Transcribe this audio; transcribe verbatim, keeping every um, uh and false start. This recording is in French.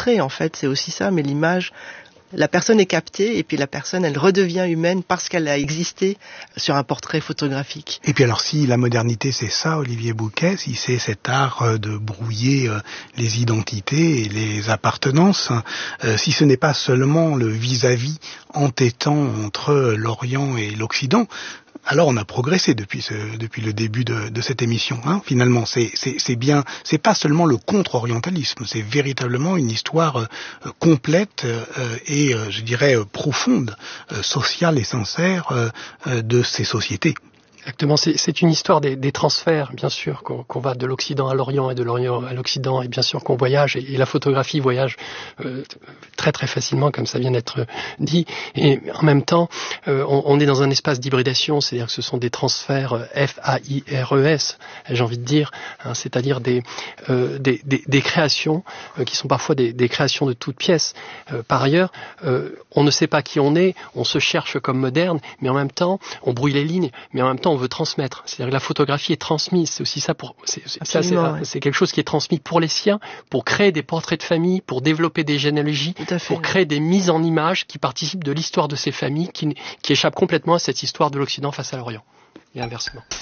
portrait, en fait, c'est aussi ça, mais l'image, la personne est captée et puis la personne, elle redevient humaine parce qu'elle a existé sur un portrait photographique. Et puis alors, si la modernité c'est ça, Olivier Bouquet, si c'est cet art de brouiller les identités et les appartenances, euh, si ce n'est pas seulement le vis-à-vis entêtant entre l'Orient et l'Occident, alors on a progressé depuis ce, depuis le début de, de cette émission. Hein. Finalement, c'est, c'est, c'est bien, c'est pas seulement le contre-orientalisme, c'est véritablement une histoire euh, complète euh, et, euh, je dirais, euh, profonde, euh, sociale et sincère euh, euh, de ces sociétés. Exactement, c'est, c'est une histoire des, des transferts, bien sûr, qu'on, qu'on va de l'Occident à l'Orient et de l'Orient à l'Occident, et bien sûr qu'on voyage, et, et la photographie voyage euh, très très facilement, comme ça vient d'être dit, et en même temps, euh, on, on est dans un espace d'hybridation, c'est-à-dire que ce sont des transferts euh, F A I R E S, j'ai envie de dire, hein, c'est-à-dire des, euh, des, des, des créations euh, qui sont parfois des, des créations de toutes pièces. Euh, par ailleurs, euh, on ne sait pas qui on est, on se cherche comme moderne, mais en même temps, on brouille les lignes, mais en même temps, on veut transmettre. C'est-à-dire que la photographie est transmise. C'est aussi ça pour, c'est, c'est, ça, c'est, ouais. c'est quelque chose qui est transmis pour les siens, pour créer des portraits de famille, pour développer des généalogies, pour créer des mises en images qui participent de l'histoire de ces familles qui, qui échappent complètement à cette histoire de l'Occident face à l'Orient. Et inversement.